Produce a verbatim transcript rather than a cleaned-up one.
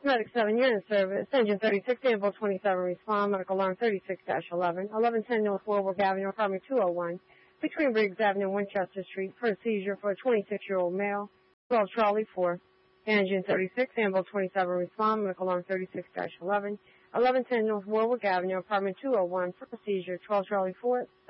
Medic seven, you're in service. Engine thirty-six, Danville twenty-seven, respond. Medical alarm thirty-six dash eleven. eleven ten North Warwick Avenue, apartment two oh one. Between Briggs Avenue and Winchester Street for a seizure for a twenty-six-year-old male. twelve Charlie four. Engine thirty-six, Danville twenty-seven, respond. Medical alarm thirty-six dash eleven. eleven ten North Warwick Avenue, apartment two oh one for a seizure. twelve Charlie four.